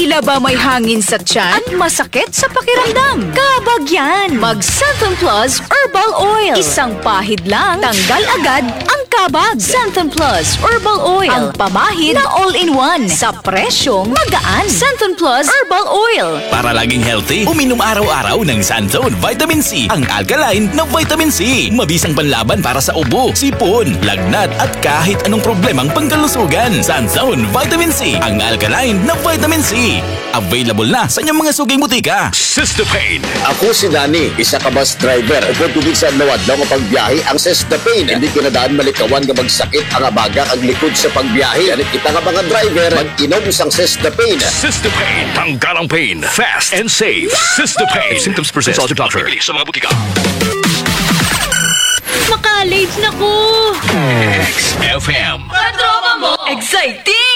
Tila ba may hangin sa tiyan at masakit sa pakiramdam? Kabag yan! Mag Santon Plus Herbal Oil. Isang pahid lang, tanggal agad ang kabag. Santon Plus Herbal Oil. Ang pamahid na all-in-one sa presyong magaan. Santon Plus Herbal Oil. Para laging healthy, uminom araw-araw ng Santon Vitamin C. Ang alkaline na vitamin C. Mabisang panlaban para sa ubo, sipon, lagnat at kahit anong problemang pangkalusugan. Santon Vitamin C. Ang alkaline na vitamin C. Available na sa inyong mga suging butika. System-Pain. Ako si Danny, isa ka bus driver. Upod tubig sa nawad daw nga pagbiyahe ang System-Pain. Hindi ko na daan malikawan nga magsakit ang abaga ang likod sa pagbiyahe. Anit kita nga mga driver, mag-inom isang System-Pain. System-Pain. Tanggal ang pain. Fast and safe. System-Pain. Symptoms persist. Consult your doctor. Bibili sa mga butika. Maka-late na ko! XFM. Katropa mo! Exciting!